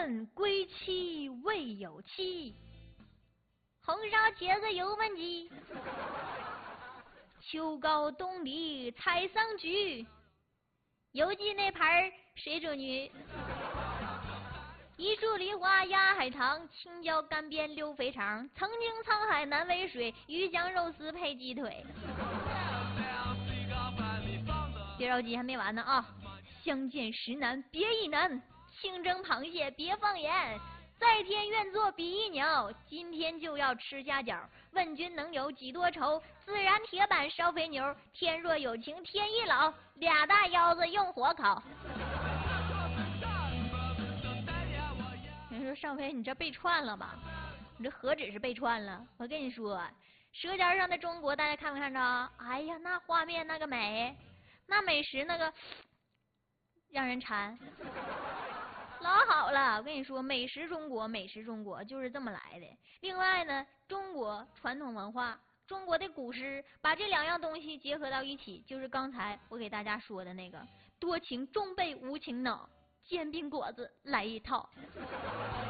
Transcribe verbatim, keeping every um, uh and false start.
人归期未有期，红烧茄子油焖鸡，秋高冬离采桑菊，邮寄那盘水煮鱼，一树梨花压海棠，青椒干煸溜肥肠，曾经沧海难为水，鱼香肉丝配鸡腿。别着急，还没完呢啊！相见时难别亦难，清蒸螃蟹别放盐，在天愿作比翼鸟，今天就要吃虾饺。问君能有几多愁？自然铁板烧肥牛，天若有情天亦老，俩大腰子用火烤。你说上回你这被串了吧？你这何止是被串了？我跟你说，《舌尖上的中国》，大家看没看着？哎呀，那画面那个美，那美食那个让人馋，老好了。我跟你说，美食中国，美食中国就是这么来的。另外呢，中国传统文化，中国的古诗，把这两样东西结合到一起，就是刚才我给大家说的那个多情终被无情恼，煎饼果子来一套。